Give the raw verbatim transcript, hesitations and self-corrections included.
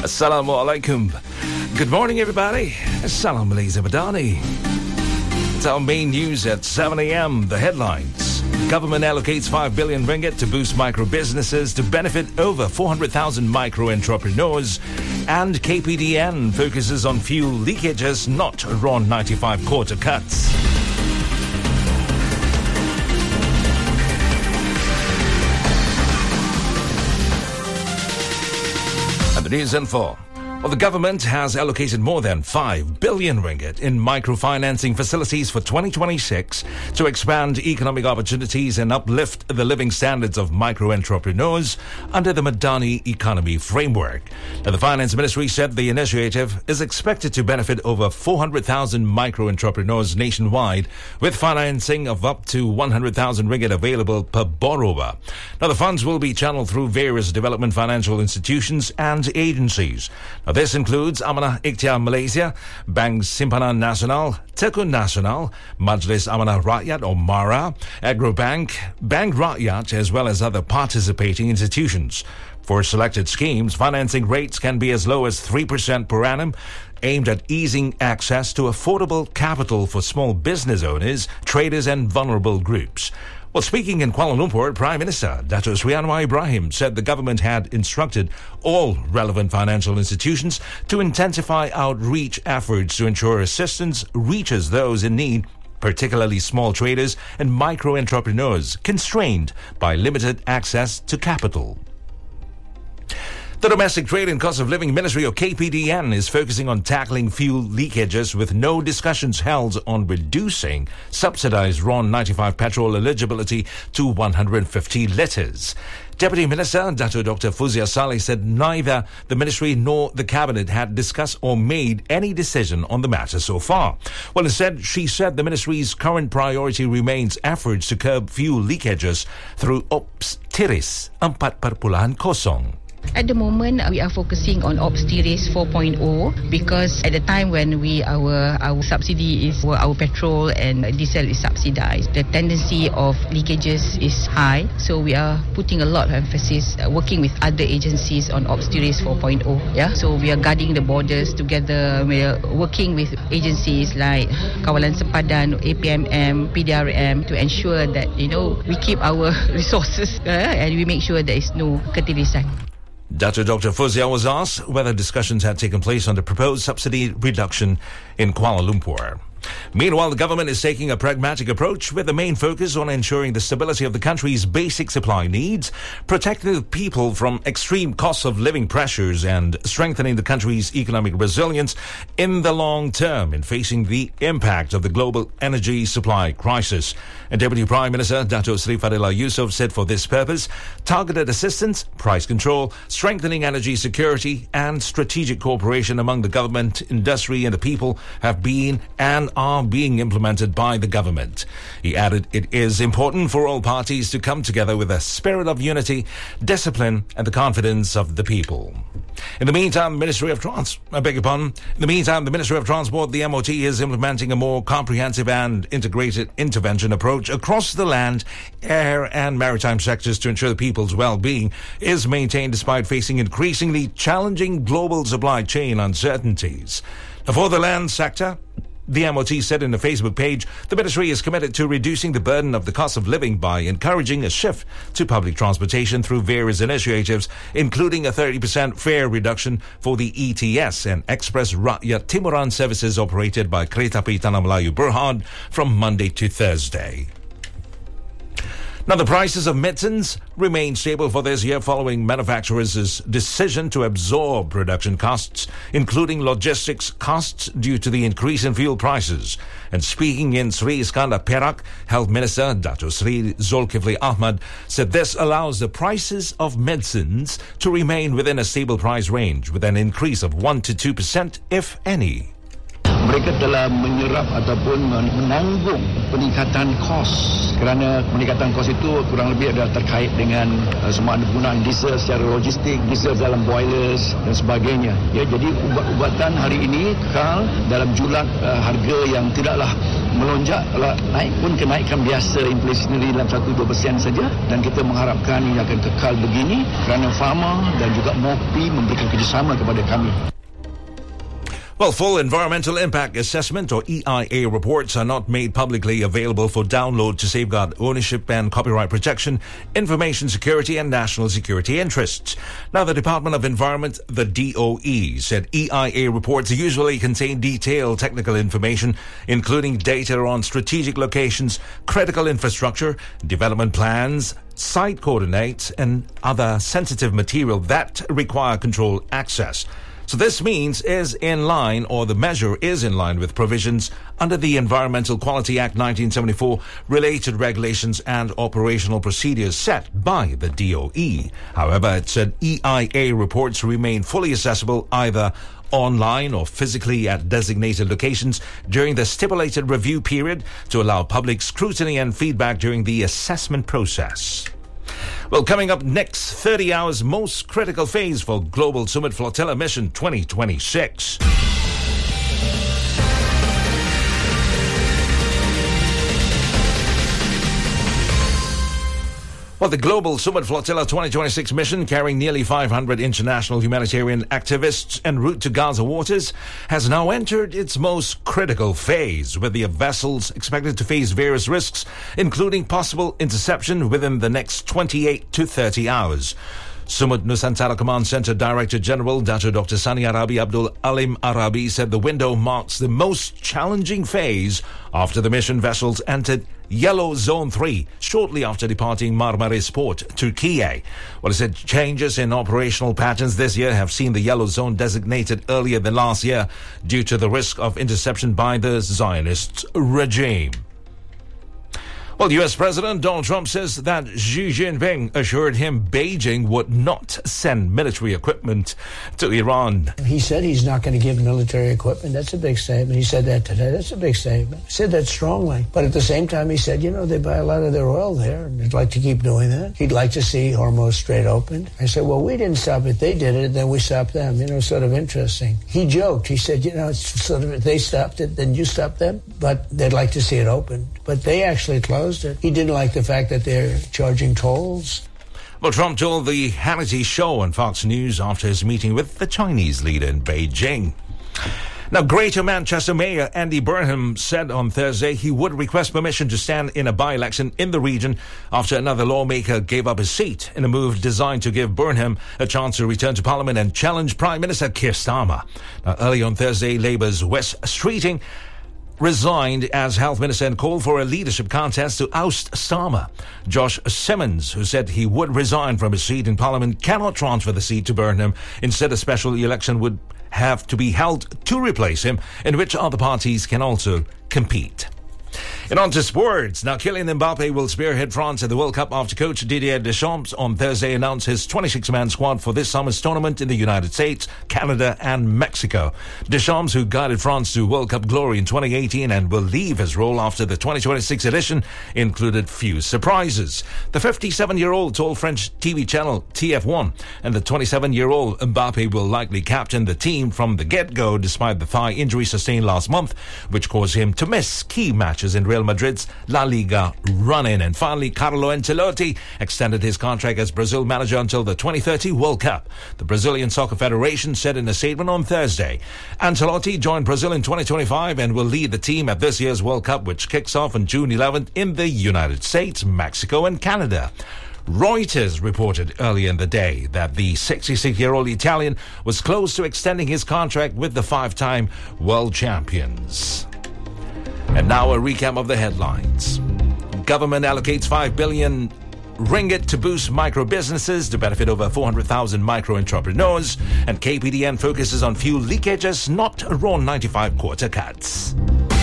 Assalamu alaikum. Good morning, everybody. Assalam Malaysia Madani. It's our main news at seven a.m. The headlines. Government allocates five billion ringgit to boost micro businesses to benefit over four hundred thousand micro entrepreneurs. And K P D N focuses on fuel leakages, not R O N ninety-five quota cuts. And the news info. Well, the government has allocated more than five billion ringgit in microfinancing facilities for twenty twenty-six to expand economic opportunities and uplift the living standards of micro entrepreneurs under the Madani Economy Framework. Now, the Finance Ministry said the initiative is expected to benefit over four hundred thousand micro entrepreneurs nationwide, with financing of up to one hundred thousand ringgit available per borrower. Now, the funds will be channeled through various development financial institutions and agencies. Now, this includes Amanah Ikhtiar Malaysia, Bank Simpanan Nasional, Tekun Nasional, Majlis Amanah Rakyat or MARA, Agrobank, Bank Rakyat, as well as other participating institutions. For selected schemes, financing rates can be as low as three percent per annum, aimed at easing access to affordable capital for small business owners, traders and vulnerable groups. Well, speaking in Kuala Lumpur, Prime Minister Dato' Sri Anwar Ibrahim said the government had instructed all relevant financial institutions to intensify outreach efforts to ensure assistance reaches those in need, particularly small traders and micro entrepreneurs constrained by limited access to capital. The Domestic Trade and Cost of Living Ministry, or K P D N, is focusing on tackling fuel leakages with no discussions held on reducing subsidized R O N ninety-five petrol eligibility to one hundred fifty litres. Deputy Minister Dato' Doctor Fuzia Saleh said neither the ministry nor the cabinet had discussed or made any decision on the matter so far. Well, instead, she said the ministry's current priority remains efforts to curb fuel leakages through Ops Tiris empat perpuluhan kosong. At the moment, we are focusing on Ops Tiris four point oh because at the time when we our our subsidy is our petrol and diesel is subsidized, the tendency of leakages is high. So we are putting a lot of emphasis uh, working with other agencies on Ops Tiris four point oh. Yeah, so we are guarding the borders together. We are working with agencies like Kawalan Sempadan, A P M M, P D R M to ensure that you know we keep our resources uh, and we make sure there is no ketirisan. Dato' Doctor Fuzia was asked whether discussions had taken place on the proposed subsidy reduction in Kuala Lumpur. Meanwhile, the government is taking a pragmatic approach with the main focus on ensuring the stability of the country's basic supply needs, protecting the people from extreme cost of living pressures and strengthening the country's economic resilience in the long term in facing the impact of the global energy supply crisis. And Deputy Prime Minister Dato' Sri Fadillah Yusof said for this purpose, targeted assistance, price control, strengthening energy security and strategic cooperation among the government, industry and the people have been and are being implemented by the government. He added it is important for all parties to come together with a spirit of unity, discipline and the confidence of the people. In the meantime, the Ministry of Trans, I beg your pardon. In the meantime, the Ministry of Transport, the M O T, is implementing a more comprehensive and integrated intervention approach across the land, air and maritime sectors to ensure the people's well-being is maintained despite facing increasingly challenging global supply chain uncertainties. Now, for the land sector, the M O T said in a Facebook page, the ministry is committed to reducing the burden of the cost of living by encouraging a shift to public transportation through various initiatives, including a thirty percent fare reduction for the E T S and Express Rakyat Timuran services operated by Kereta Api Tanah Melayu Berhad from Monday to Thursday. Now, the prices of medicines remain stable for this year following manufacturers' decision to absorb production costs, including logistics costs due to the increase in fuel prices. And speaking in Sri Iskandar Perak, Health Minister Dato' Sri Zulkifli Ahmad said this allows the prices of medicines to remain within a stable price range with an increase of one to two percent, if any. mereka telah menyerap ataupun menanggung peningkatan kos, kerana peningkatan kos itu kurang lebih adalah terkait dengan uh, semua ada penggunaan diesel secara logistik, diesel dalam boilers dan sebagainya. Ya, jadi ubat-ubatan hari ini kekal dalam jumlah uh, harga yang tidaklah melonjak, naik pun kenaikan biasa inflationary dalam satu dua persen saja, dan kita mengharapkan ini akan kekal begini kerana Pharma dan juga M O P I memberikan kerjasama kepada kami. Well, full environmental impact assessment or E I A reports are not made publicly available for download to safeguard ownership and copyright protection, information security and national security interests. Now, the Department of Environment, the D O E, said E I A reports usually contain detailed technical information, including data on strategic locations, critical infrastructure, development plans, site coordinates, and other sensitive material that require control access. So this means is in line, or the measure is in line with provisions under the Environmental Quality Act nineteen seventy-four, related regulations and operational procedures set by the D O E. However, it said E I A reports remain fully accessible either online or physically at designated locations during the stipulated review period to allow public scrutiny and feedback during the assessment process. Well, coming up next, thirty hours most critical phase for Global Sumit Flotilla Mission twenty twenty-six. Well, the Global Sumit Flotilla twenty twenty-six mission, carrying nearly five hundred international humanitarian activists en route to Gaza waters, has now entered its most critical phase, with the vessels expected to face various risks, including possible interception within the next twenty-eight to thirty hours. Sumut Nusantara Command Center Director General Dato Doctor Sani Arabi Abdul Alim Arabi said the window marks the most challenging phase after the mission vessels entered Yellow Zone three shortly after departing Marmaris Port, Turkey. Well, he said changes in operational patterns this year have seen the Yellow Zone designated earlier than last year due to the risk of interception by the Zionist regime. Well, U S President Donald Trump says that Xi Jinping assured him Beijing would not send military equipment to Iran. He said he's not going to give military equipment. That's a big statement. He said that today. That's a big statement. He said that strongly. But at the same time, he said, you know, they buy a lot of their oil there, and they'd like to keep doing that. He'd like to see Hormuz Strait opened. I said, well, we didn't stop it. They did it, then we stopped them. You know, sort of interesting. He joked. He said, you know, it's sort of, they stopped it, then you stopped them. But they'd like to see it opened. But they actually closed it. He didn't like the fact that they're charging tolls. Well, Trump told the Hannity show on Fox News after his meeting with the Chinese leader in Beijing. Now, Greater Manchester Mayor Andy Burnham said on Thursday he would request permission to stand in a by-election in the region after another lawmaker gave up his seat in a move designed to give Burnham a chance to return to Parliament and challenge Prime Minister Keir Starmer. Now, early on Thursday, Labour's Wes Streeting resigned as health minister and called for a leadership contest to oust Starmer. Josh Simmons, who said he would resign from his seat in Parliament, cannot transfer the seat to Burnham. Instead, a special election would have to be held to replace him, in which other parties can also compete. And on to sports. Now, Kylian Mbappe will spearhead France at the World Cup after coach Didier Deschamps on Thursday announced his twenty-six man squad for this summer's tournament in the United States, Canada and Mexico. Deschamps, who guided France to World Cup glory in twenty eighteen and will leave his role after the twenty twenty-six edition, included few surprises. The fifty-seven-year-old told French T V channel T F one, and the twenty-seven-year-old Mbappe will likely captain the team from the get-go despite the thigh injury sustained last month, which caused him to miss key matches in Real Madrid's La Liga run-in. And finally, Carlo Ancelotti extended his contract as Brazil manager until the twenty thirty World Cup. The Brazilian Soccer Federation said in a statement on Thursday. Ancelotti joined Brazil in twenty twenty-five and will lead the team at this year's World Cup, which kicks off on June eleventh in the United States, Mexico and Canada. Reuters reported earlier in the day that the sixty-six-year-old Italian was close to extending his contract with the five-time world champions. And now a recap of the headlines. Government allocates five billion ringgit to boost micro businesses to benefit over four hundred thousand micro entrepreneurs. And K P D N focuses on fuel leakages, not raw ninety-five quarter cuts.